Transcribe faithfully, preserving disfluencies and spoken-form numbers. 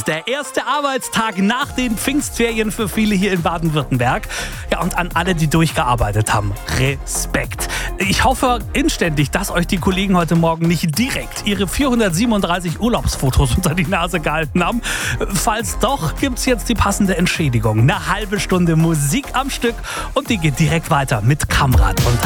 Der erste Arbeitstag nach den Pfingstferien für viele hier in Baden-Württemberg. Ja, und an alle, die durchgearbeitet haben, Respekt. Ich hoffe inständig, dass euch die Kollegen heute Morgen nicht direkt ihre vierhundertsiebenunddreißig Urlaubsfotos unter die Nase gehalten haben. Falls doch, gibt's jetzt die passende Entschädigung. Eine halbe Stunde Musik am Stück und die geht direkt weiter mit Kamrat und